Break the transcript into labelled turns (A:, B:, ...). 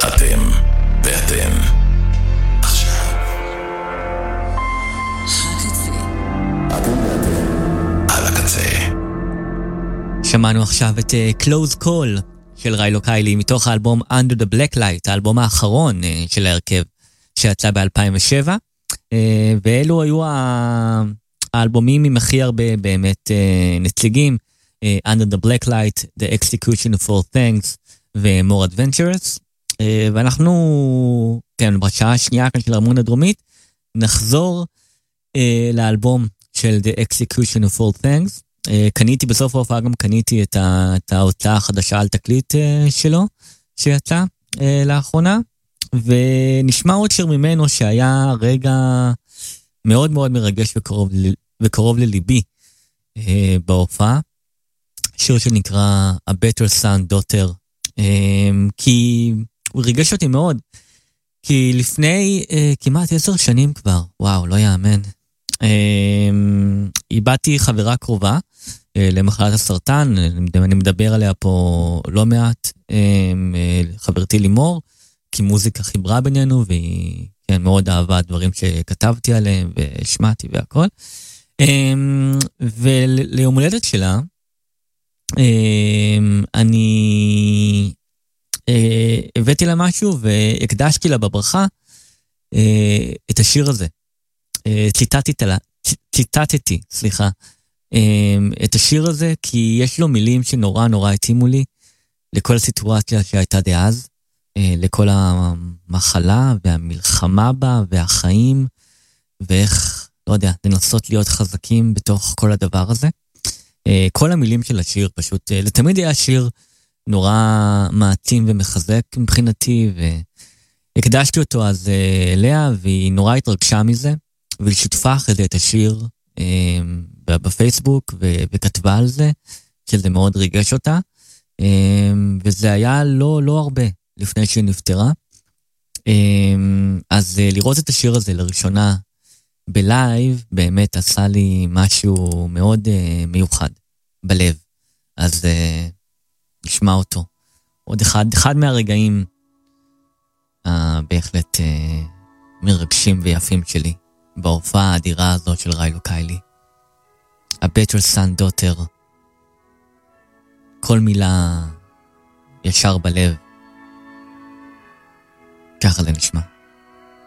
A: אתם ואתם עכשיו הקצה. אתם ואתם על הקצה.
B: שמענו עכשיו את Close Call של ריילו קיילי מתוך האלבום Under the Black Light, האלבום האחרון של ההרכב שיצא ב-2007, ואלו היו האלבומים עם הכי הרבה באמת נציגים, Under the Black Light, The Execution of All Things ו-More Adventurous. ואנחנו, כן, בשעה השנייה כאן של הרמון הדרומית, נחזור לאלבום של The Execution of All Things. קניתי בסוף ההופעה, גם קניתי את ההוצאה החדשה על תקליט שלו, שיצא לאחרונה, ונשמע עוד שיר ממנו שהיה רגע מאוד מאוד מרגש וקרוב לליבי בהופעה, שיר שנקרא A Better Son Daughter, כי הוא ריגש אותי מאוד, כי לפני כמעט 10 שנים כבר, וואו, לא יאמן, איבדתי חברה קרובה למחלת הסרטן, אני מדבר עליה פה לא מעט, חברתי לימור, כי מוזיקה חיברה בינינו, והיא כן, מאוד אהבה דברים שכתבתי עליהם ושמעתי והכל. וליום הולדת שלה, אני הבאתי לה משהו והקדשתי לה בברכה את השיר הזה. ציטטתי, את השיר הזה, כי יש לו מילים שנורא נורא התאימו לי לכל הסיטואציה שהייתה דאז, לכל המחלה והמלחמה בה והחיים, ואיך, לא יודע, לנסות להיות חזקים בתוך כל הדבר הזה. כל המילים של השיר פשוט, לתמיד היה שיר נורא מעצים ומחזק מבחינתי, והקדשתי אותו אז אליה, והיא נורא התרגשה מזה, והיא שיתפה אחרי זה את השיר בפייסבוק, וכתבה על זה, שזה מאוד ריגש אותה, וזה היה לא הרבה לפני שהיא נפטרה. אז לראות את השיר הזה לראשונה בלייב, באמת עשה לי משהו מאוד מיוחד בלב. אז נשמע אותו. עוד אחד מהרגעים בהחלט מרגשים ויפים שלי, בהופעה האדירה הזאת של ריילו קיילי. A Better Son Daughter. כל מילה ישר בלב. ככה זה נשמע.